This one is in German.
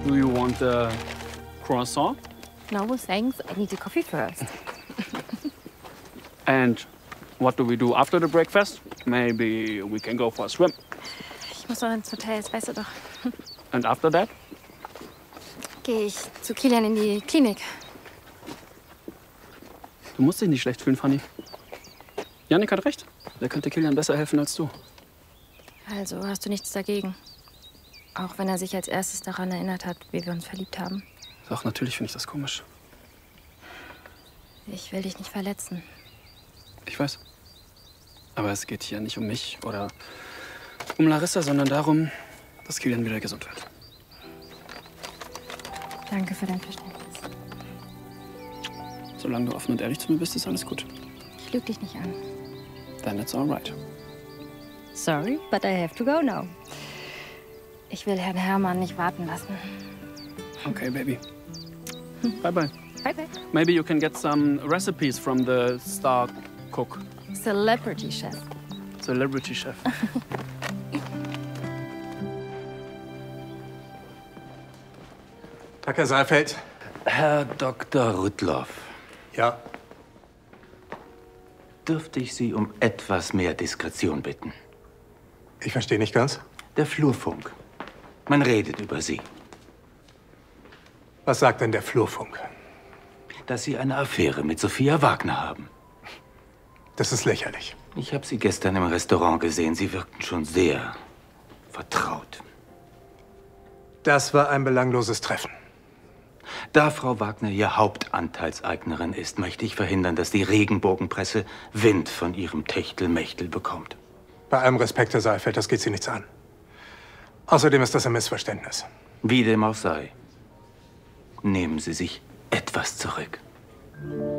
Do you want a croissant? No, thanks. I need a coffee first. And what do we do after the breakfast? Maybe we can go for a swim. Ich muss noch ins Hotel, das weißt du doch. And after that? Gehe ich zu Kilian in die Klinik. Du musst dich nicht schlecht fühlen, Fanny. Jannik hat recht. Wer könnte Kilian besser helfen als du? Also hast du nichts dagegen? Auch wenn er sich als erstes daran erinnert hat, wie wir uns verliebt haben. Doch, natürlich finde ich das komisch. Ich will dich nicht verletzen. Ich weiß. Aber es geht hier nicht um mich oder um Larissa, sondern darum, dass Kilian wieder gesund wird. Danke für dein Verständnis. Solange du offen und ehrlich zu mir bist, ist alles gut. Ich lüge dich nicht an. Then it's all right. Sorry, but I have to go now. Ich will Herrn Herrmann nicht warten lassen. Okay, baby. Bye bye. Bye bye. Maybe you can get some recipes from the star cook, Celebrity Chef. celebrity chef. Tag, Herr Saalfeld. Herr Dr. Rüttloff, Ja, dürfte ich Sie um etwas mehr Diskretion bitten? ich verstehe nicht ganz. Der Flurfunk. Man redet über Sie. Was sagt denn der Flurfunk? Dass Sie eine Affäre mit Sophia Wagner haben. Das ist lächerlich. Ich habe Sie gestern im Restaurant gesehen. Sie wirkten schon sehr vertraut. Das war ein belangloses Treffen. Da Frau Wagner Ihr Hauptanteilseignerin ist, möchte ich verhindern, dass die Regenbogenpresse Wind von Ihrem Techtelmechtel bekommt. Bei allem Respekt, Herr Saalfeld, das geht Sie nichts an. Außerdem ist das ein Missverständnis. Wie dem auch sei, nehmen Sie sich etwas zurück.